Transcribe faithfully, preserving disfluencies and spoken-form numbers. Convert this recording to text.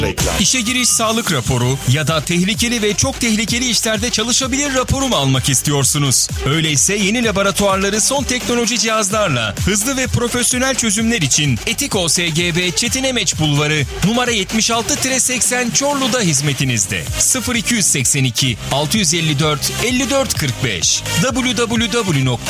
Reklam. İşe giriş sağlık raporu ya da tehlikeli ve çok tehlikeli işlerde çalışabilir raporu mu almak istiyorsunuz? Öyleyse yeni laboratuvarları son teknoloji cihazlarla hızlı ve profesyonel çözümler için Etik O S G B Çetin Emeç Bulvarı numara yetmiş altı seksen Çorlu'da hizmetinizde. sıfır iki seksen iki altı yüz elli dört elli dört kırk beş w w w nokta